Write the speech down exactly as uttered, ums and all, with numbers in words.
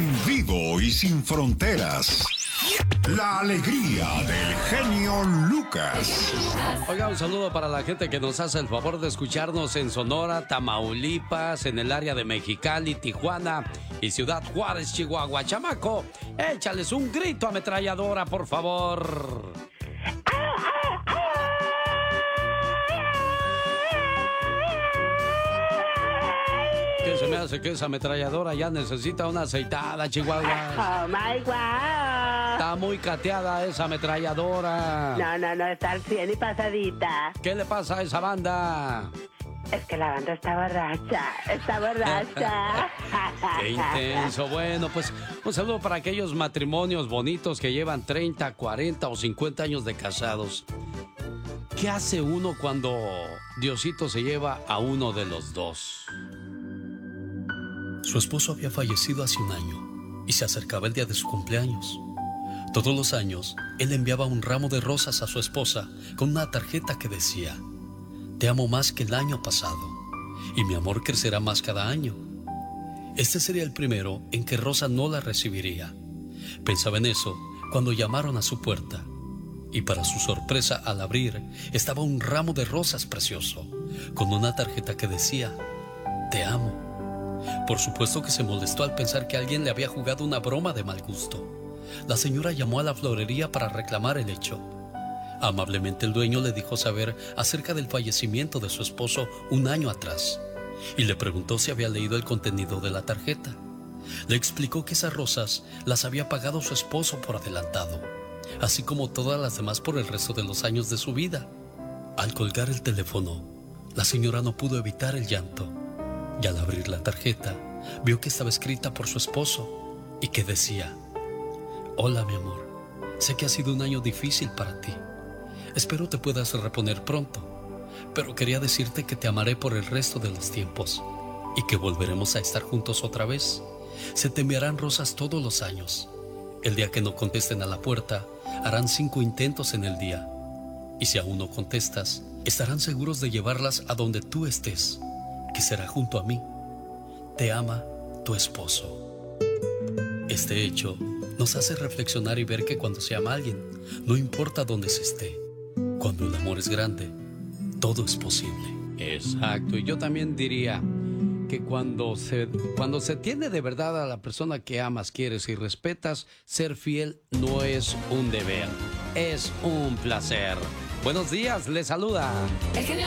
En vivo y sin fronteras. La alegría del genio Lucas. Oiga, un saludo para la gente que nos hace el favor de escucharnos en Sonora, Tamaulipas, en el área de Mexicali, Tijuana y Ciudad Juárez, Chihuahua. Chamaco, échales un grito ametralladora, por favor. ¿Qué se me hace que esa ametralladora ya necesita una aceitada, Chihuahua? Oh my God. Está muy cateada esa ametralladora. No, no, no, está al cien y pasadita. ¿Qué le pasa a esa banda? Es que la banda está borracha, está borracha. ¡Qué intenso! Bueno, pues un saludo para aquellos matrimonios bonitos que llevan treinta, cuarenta o cincuenta años de casados. ¿Qué hace uno cuando Diosito se lleva a uno de los dos? Su esposo había fallecido hace un año y se acercaba el día de su cumpleaños. Todos los años, él enviaba un ramo de rosas a su esposa con una tarjeta que decía: te amo más que el año pasado y mi amor crecerá más cada año. Este sería el primero en que Rosa no la recibiría. Pensaba en eso cuando llamaron a su puerta y, para su sorpresa, al abrir estaba un ramo de rosas precioso con una tarjeta que decía: te amo. Por supuesto que se molestó al pensar que alguien le había jugado una broma de mal gusto. La señora llamó a la florería para reclamar el hecho. Amablemente el dueño le dijo saber acerca del fallecimiento de su esposo un año atrás y le preguntó si había leído el contenido de la tarjeta. Le explicó que esas rosas las había pagado su esposo por adelantado, así como todas las demás por el resto de los años de su vida. Al colgar el teléfono, la señora no pudo evitar el llanto. Y al abrir la tarjeta, vio que estaba escrita por su esposo y que decía: hola, mi amor, sé que ha sido un año difícil para ti. Espero te puedas reponer pronto, pero quería decirte que te amaré por el resto de los tiempos y que volveremos a estar juntos otra vez. Se te enviarán rosas todos los años. El día que no contesten a la puerta, harán cinco intentos en el día. Y si aún no contestas, estarán seguros de llevarlas a donde tú estés, que será junto a mí. Te ama tu esposo. Este hecho nos hace reflexionar y ver que cuando se ama a alguien, no importa dónde se esté, cuando el amor es grande, todo es posible. Exacto, y yo también diría que cuando se, cuando se tiene de verdad a la persona que amas, quieres y respetas, ser fiel no es un deber, es un placer. Buenos días, les saluda